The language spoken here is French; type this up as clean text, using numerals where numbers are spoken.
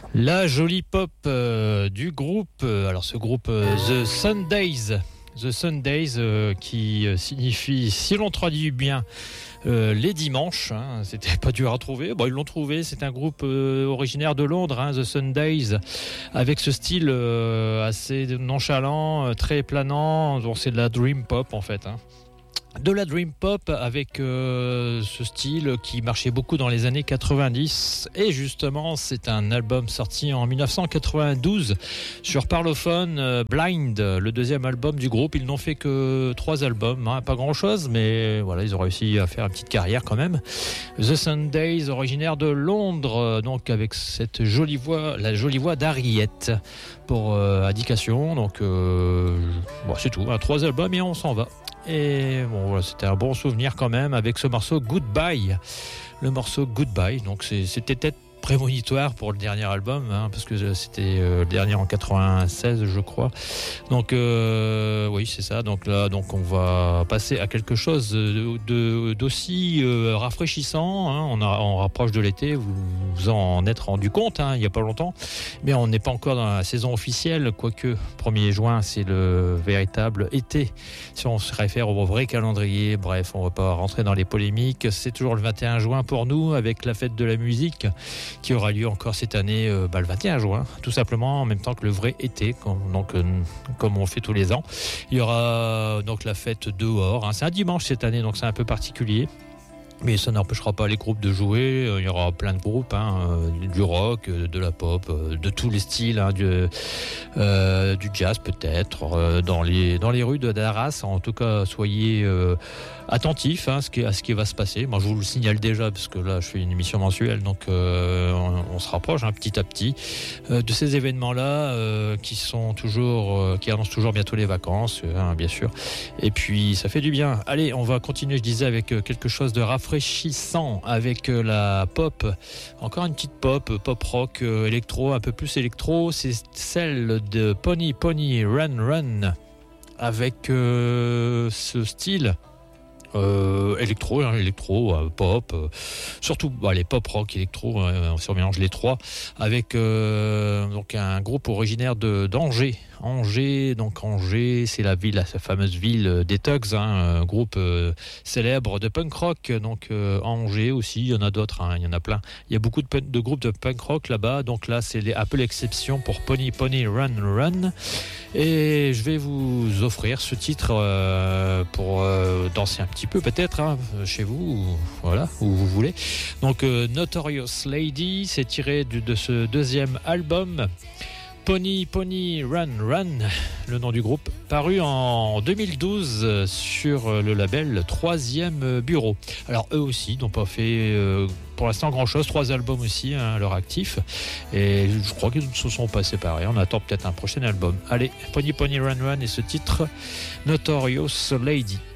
La jolie pop du groupe, alors ce groupe The Sundays. The Sundays qui signifie, si l'on traduit bien, les dimanches, hein, c'était pas dur à trouver. Bon, ils l'ont trouvé, c'est un groupe originaire de Londres, hein, The Sundays, avec ce style assez nonchalant, très planant. Donc c'est de la dream pop en fait, hein. De la dream pop avec ce style qui marchait beaucoup dans les années 90, et justement c'est un album sorti en 1992 sur Parlophone, Blind, le deuxième album du groupe. Ils n'ont fait que 3 albums, hein, pas grand chose, mais voilà, ils ont réussi à faire une petite carrière quand même. The Sundays, originaire de Londres, donc avec cette jolie voix, la jolie voix d'Harriet pour indication. Donc bon, c'est tout, hein, 3 albums et on s'en va. Et bon, voilà, c'était un bon souvenir quand même avec ce morceau Goodbye. Le morceau Goodbye, donc c'était peut-être prémonitoire pour le dernier album, hein, parce que c'était le dernier en 96, je crois. Donc oui, c'est ça. Donc là, donc on va passer à quelque chose d'aussi rafraîchissant, hein. On rapproche de l'été, vous en êtes rendu compte, hein, il n'y a pas longtemps, mais on n'est pas encore dans la saison officielle, quoique 1er juin c'est le véritable été si on se réfère au vrai calendrier. Bref, on ne va pas rentrer dans les polémiques. C'est toujours le 21 juin pour nous, avec la fête de la musique qui aura lieu encore cette année, le 21 juin, tout simplement, en même temps que le vrai été, comme on fait tous les ans. Il y aura donc la fête dehors, hein. C'est un dimanche cette année, donc c'est un peu particulier. Mais ça n'empêchera pas les groupes de jouer. Il y aura plein de groupes, hein, du rock, de la pop, de tous les styles, hein, du jazz peut-être, dans les rues de Daras. En tout cas, soyez attentifs, hein, à ce qui va se passer. Moi, je vous le signale déjà, parce que là, je fais une émission mensuelle, donc on se rapproche, hein, petit à petit de ces événements-là qui annoncent toujours bientôt les vacances, hein, bien sûr. Et puis, ça fait du bien. Allez, on va continuer, je disais, avec quelque chose de rafraîchissant, avec la pop, encore une petite pop rock, électro, un peu plus électro. C'est celle de Pony Pony Run Run, avec ce style électro, pop, surtout les pop rock, électro, on se mélange les trois, avec donc un groupe originaire d'Angers. Angers, c'est la fameuse ville des Tugs, hein, un groupe célèbre de punk rock. Donc Angers aussi, il y en a d'autres, hein, il y en a plein. Il y a beaucoup de groupes de punk rock là-bas. Donc là, c'est un peu l'exception pour Pony Pony Run Run. Et je vais vous offrir ce titre pour danser un petit peu peut-être, hein, chez vous, voilà, où vous voulez. Donc Notorious Lady, c'est tiré de ce deuxième album, Pony Pony Run Run, le nom du groupe, paru en 2012 sur le label 3e Bureau. Alors eux aussi n'ont pas fait pour l'instant grand chose, 3 albums aussi, hein, à leur actif, et je crois qu'ils ne se sont pas séparés. On attend peut-être un prochain album. Allez, Pony Pony Run Run et ce titre Notorious Lady.